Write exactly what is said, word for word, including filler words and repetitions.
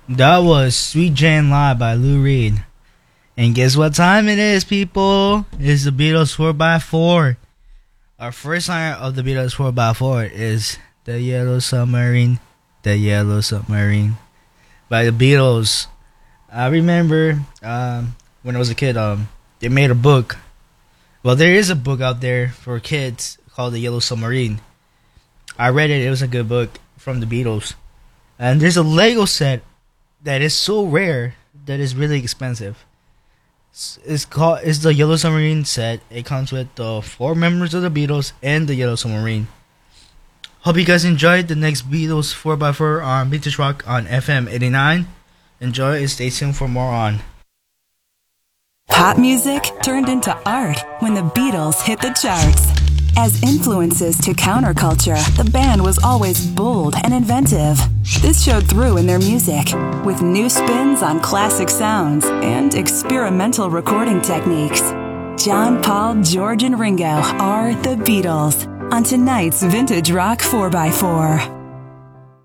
That was Sweet Jane Live by Lou Reed. And guess what time it is, people? It's the Beatles four by four. Our first song of the Beatles four by four is The Yellow Submarine, The Yellow Submarine by the Beatles. I remember um, when I was a kid, um, they made a book. Well, there is a book out there for kids called The Yellow Submarine. I read it. It was a good book from the Beatles. And there's a Lego set that is so rare that is really expensive. It's, it's called it's the Yellow Submarine set. It comes with the four members of the Beatles and the Yellow Submarine. Hope you guys enjoyed the next Beatles four by four on Vintage Rock on F M eighty-nine. Enjoy and stay tuned for more on. Pop music turned into art when the Beatles hit the charts. As influences to counterculture, the band was always bold and inventive. This showed through in their music, with new spins on classic sounds and experimental recording techniques. John, Paul, George, and Ringo are the Beatles on tonight's Vintage Rock four by four.